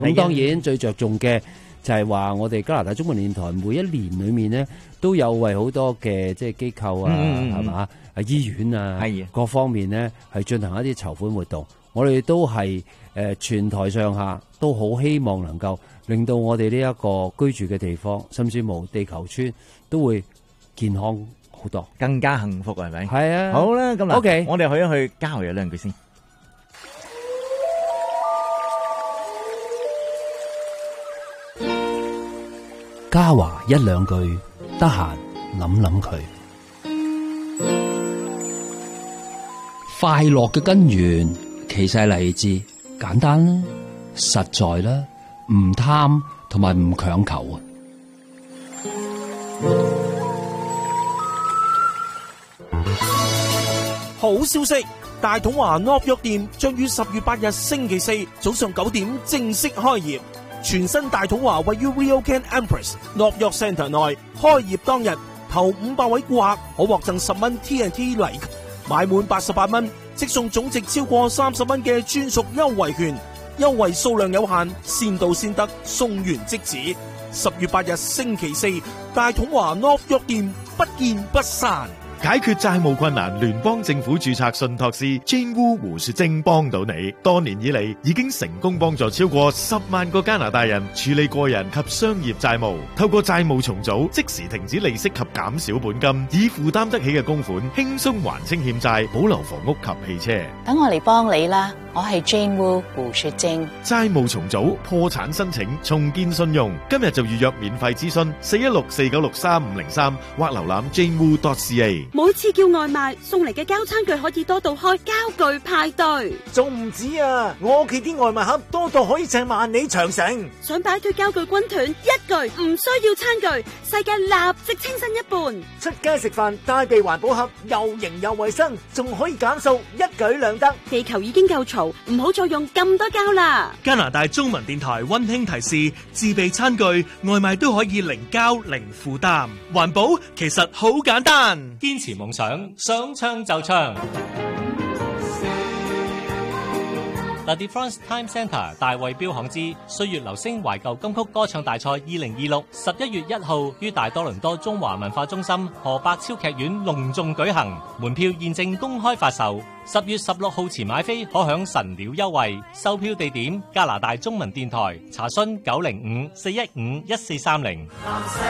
咁當然最着重嘅就係話我哋加拿大中文電台每一年裏面呢，都有為好多嘅即係機構啊，係嘛醫院啊，各方面呢係進行一啲籌款活動。我哋都係全台上下都好希望能夠令到我哋呢一個居住嘅地方，甚至乎地球村都會健康好多， 更加幸福，係咪？ 係啊。 好啦，咁嗱 ，OK， 我哋去一去交流兩句先。 嘉華一兩句，得閒諗諗佢。快樂嘅根源其實係嚟自簡單啦、實在啦、唔貪同埋唔強求啊。 好消息，大統華諾約店將於10月8日星期四早上9點正式開業。全新大統華位於 RioCan Empress 諾約 Centre 內，開業當日頭500位顧客可獲贈10蚊 TNT 禮，買滿88蚊即送總值超過30蚊嘅專屬優惠券，優惠數量有限，先到先得，送完即止。10月8日星期四，大統華諾約店不見不散。 解決債務困難，聯邦政府註冊信託師 Jane Wu 胡雪晶幫到你。多年以嚟，已經成功幫助超過10萬個加拿大人處理個人及商業債務。透過債務重組，即時停止利息及減少本金，以負擔得起嘅供款，輕鬆還清欠債，保留房屋及汽車。 等我嚟幫你啦，我係 Jane Wu 胡雪晶。 債務重組、破產申請、重建信用，今日就預約免費諮詢416-496-3503或瀏覽 janewu.ca。 每次叫外賣送嚟嘅膠餐具可以多到開膠具派對， 仲唔止啊！我屋企啲外賣盒多到可以掟萬里長城。 想擺脫膠具軍團，一句唔需要餐具，世界立即清新一半。 出街食飯帶備環保盒，又型又衛生，仲可以減數，一舉兩得。 地球已經夠嘈，唔好再用咁多膠啦。 加拿大中文電台溫馨提示：自備餐具外賣都可以零膠零負擔，環保其實好簡單。 堅持夢想，想唱就唱。The DeFrance Time Centre 大衛標行之歲月留聲懷舊金曲歌唱大賽2026 11月1號於大多倫多中華文化中心何百超劇院隆重舉行，門票現正公開發售。10月16號前買飛可享神鳥優惠，售票地點加拿大中文電台，查詢905-415-1430。